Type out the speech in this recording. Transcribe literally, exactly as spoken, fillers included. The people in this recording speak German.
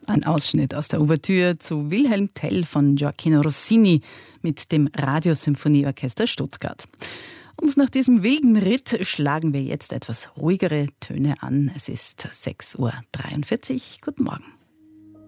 Ein Ausschnitt aus der Ouvertüre zu Wilhelm Tell von Gioacchino Rossini mit dem Radiosymphonieorchester Stuttgart. Und nach diesem wilden Ritt schlagen wir jetzt etwas ruhigere Töne an. Es ist sechs Uhr dreiundvierzig. Guten Morgen.